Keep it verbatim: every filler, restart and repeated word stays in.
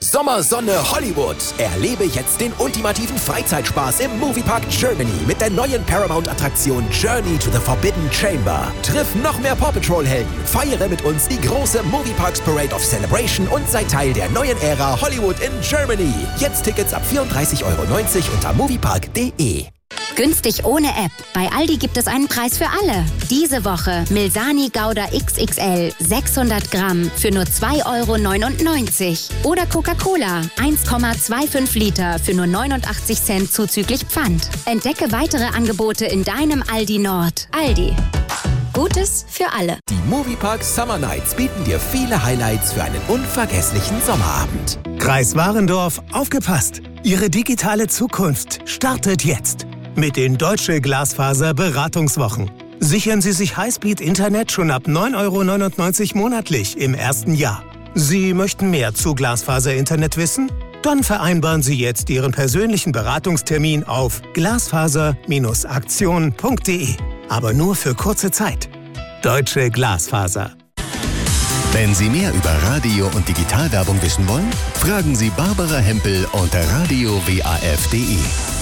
Sommersonne Hollywood. Erlebe jetzt den ultimativen Freizeitspaß im Moviepark Germany mit der neuen Paramount-Attraktion Journey to the Forbidden Chamber. Triff noch mehr Paw Patrol-Helden, feiere mit uns die große Movieparks Parade of Celebration und sei Teil der neuen Ära Hollywood in Germany. Jetzt Tickets ab vierunddreißig Euro neunzig unter moviepark punkt de. Günstig ohne App. Bei Aldi gibt es einen Preis für alle. Diese Woche Milsani Gouda X X L sechshundert Gramm für nur zwei Euro neunundneunzig. Oder Coca-Cola eins Komma fünfundzwanzig Liter für nur neunundachtzig Cent zuzüglich Pfand. Entdecke weitere Angebote in deinem Aldi Nord. Aldi. Gutes für alle. Die Moviepark Summer Nights bieten dir viele Highlights für einen unvergesslichen Sommerabend. Kreis Warendorf, aufgepasst! Ihre digitale Zukunft startet jetzt. Mit den Deutsche Glasfaser Beratungswochen. Sichern Sie sich Highspeed-Internet schon ab neun Euro neunundneunzig monatlich im ersten Jahr. Sie möchten mehr zu Glasfaser-Internet wissen? Dann vereinbaren Sie jetzt Ihren persönlichen Beratungstermin auf glasfaser Bindestrich aktion punkt de. Aber nur für kurze Zeit. Deutsche Glasfaser. Wenn Sie mehr über Radio- und Digitalwerbung wissen wollen, fragen Sie Barbara Hempel unter radio w a f punkt de.